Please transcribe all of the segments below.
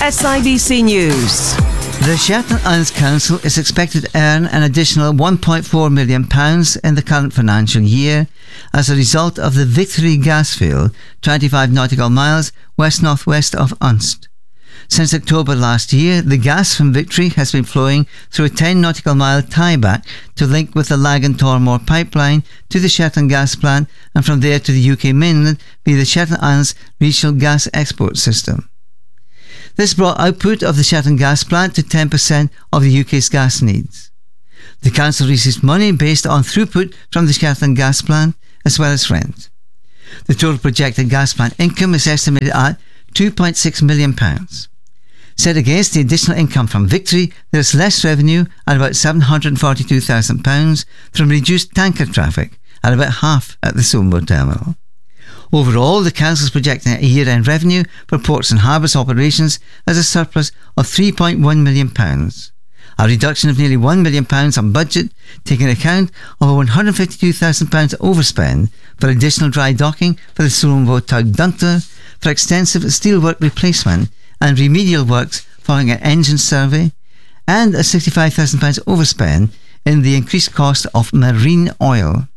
SIBC News. The Shetland Islands Council is expected to earn an additional £1.4 million in the current financial year as a result of the Victory gas field, 25 nautical miles west-northwest of Unst. Since October last year, the gas from Victory has been flowing through a 10 nautical mile tieback to link with the Laggan-Tormore pipeline to the Shetland gas plant and from there to the UK mainland via the Shetland Islands regional gas export system. This brought output of the Shetland gas plant to 10% of the UK's gas needs. The council receives money based on throughput from the Shetland gas plant as well as rent. The total projected gas plant income is estimated at £2.6 million. Set against the additional income from Victory, there is less revenue at about £742,000 from reduced tanker traffic at about half at the Soulmore terminal. Overall, the council is projecting a year-end revenue for ports and harbours operations as a surplus of £3.1 million, a reduction of nearly £1 million on budget, taking account of a £152,000 overspend for additional dry docking for the Soulmore tug Dunter, for extensive steelwork replacement and remedial works following an engine survey, and a £65,000 overspend in the increased cost of marine oil.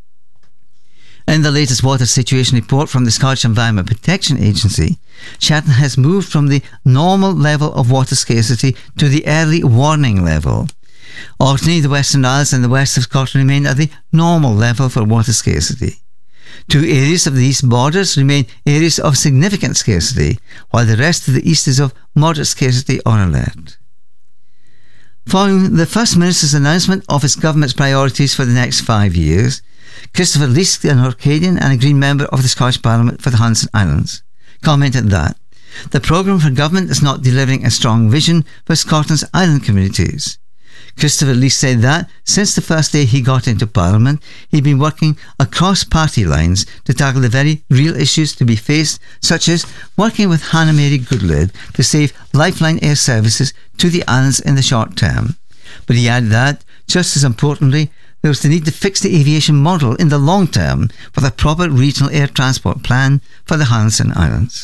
In the latest water situation report from the Scottish Environment Protection Agency, Shetland has moved from the normal level of water scarcity to the early warning level. Orkney, the Western Isles and the west of Scotland remain at the normal level for water scarcity. Two areas of the east borders remain areas of significant scarcity, while the rest of the east is of moderate scarcity or alert. Following the First Minister's announcement of his government's priorities for the next 5 years, Christopher Leask, an Orcadian and a Green member of the Scottish Parliament for the Hunson Islands, commented that the programme for government is not delivering a strong vision for Scotland's island communities. Christopher Leask said that since the first day he got into Parliament, he'd been working across party lines to tackle the very real issues to be faced, such as working with Hannah Mary Goodlid to save Lifeline air services to the islands in the short term. But he added that, just as importantly, there was the need to fix the aviation model in the long term with a proper regional air transport plan for the Hunson Islands.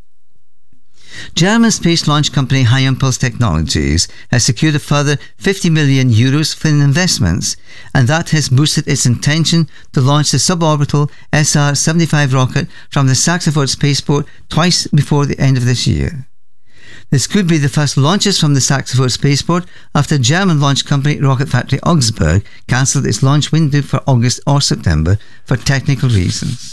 German space launch company High Impulse Technologies has secured a further €50 million for investments, and that has boosted its intention to launch the suborbital SR-75 rocket from the Saxford spaceport twice before the end of this year. This could be the first launches from the Saxford spaceport after German launch company Rocket Factory Augsburg cancelled its launch window for August or September for technical reasons.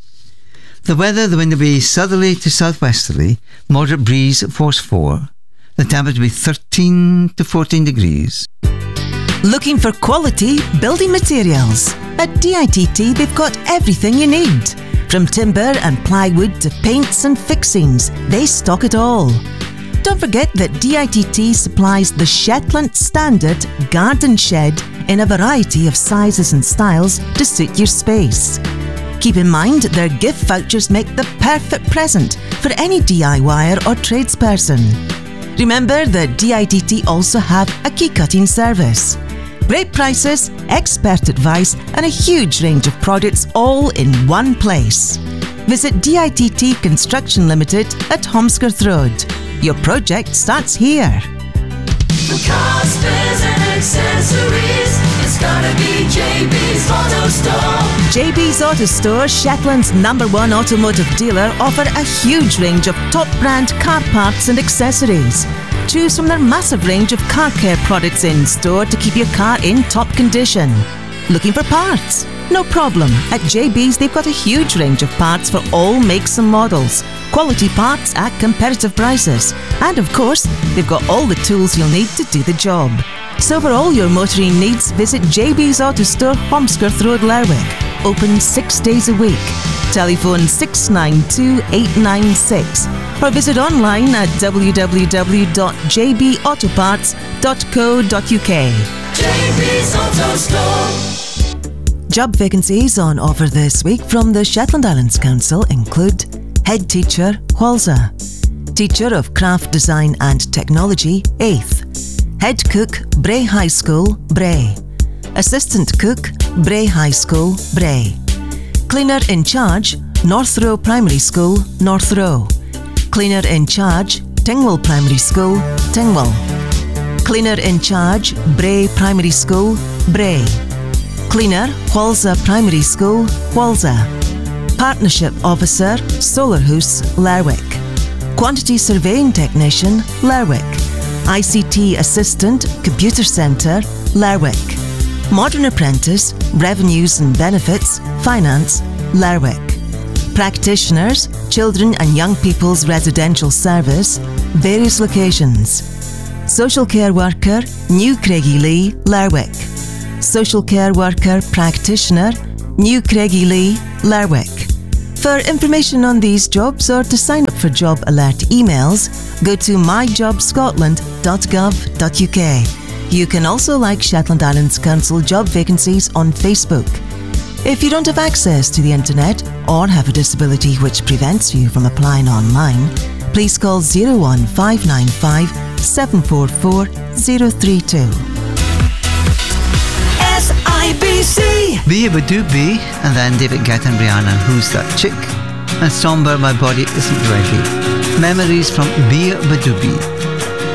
The weather, the wind will be southerly to southwesterly, moderate breeze, force 4. The temperature will be 13 to 14 degrees. Looking for quality building materials? At DITT, they've got everything you need. From timber and plywood to paints and fixings, they stock it all. Don't forget that DITT supplies the Shetland Standard Garden Shed in a variety of sizes and styles to suit your space. Keep in mind their gift vouchers make the perfect present for any DIYer or tradesperson. Remember that DITT also have a key cutting service. Great prices, expert advice and a huge range of products all in one place. Visit DITT Construction Limited at Holmskirth Road. Your project starts here. For car spares and accessories, it's gotta be JB's Auto Store. JB's Auto Store, Shetland's #1 automotive dealer, offer a huge range of top brand car parts and accessories. Choose from their massive range of car care products in store to keep your car in top condition. Looking for parts? No problem. At JB's they've got a huge range of parts for all makes and models. Quality parts at competitive prices. And of course, they've got all the tools you'll need to do the job. So for all your motoring needs, visit JB's Auto Store, Holmskirth Road, Lerwick. Open 6 days a week. Telephone 692 896 or visit online at www.jbautoparts.co.uk. JB's Auto Store. Job vacancies on offer this week from the Shetland Islands Council include Head Teacher, Whalza; Teacher of Craft Design and Technology, 8th; Head Cook, Bray High School, Bray; Assistant Cook, Bray High School, Bray; Cleaner in Charge, North Row Primary School, North Row; Cleaner in Charge, Tingwell Primary School, Tingwell. Cleaner in charge, Bray Primary School, Bray. Cleaner, Whalza Primary School, Whalza. Partnership Officer, Solarhouse, Lerwick. Quantity Surveying Technician, Lerwick. ICT Assistant, Computer Centre, Lerwick. Modern Apprentice, Revenues and Benefits, Finance, Lerwick. Practitioners, Children and Young People's Residential Service, various locations. Social Care Worker, New Craigielee, Lerwick. Social Care Worker Practitioner, New Craigielee, Lerwick. For information on these jobs or to sign up for job alert emails, go to myjobscotland.gov.uk. You can also like Shetland Islands Council job vacancies on Facebook. If you don't have access to the internet or have a disability which prevents you from applying online, please call 01595 744 032. SIBC. Be a Badoo and then David Guetta and Rihanna, Who's That Chick? And Somber, My Body Isn't Ready. Memories from Be a Badoo.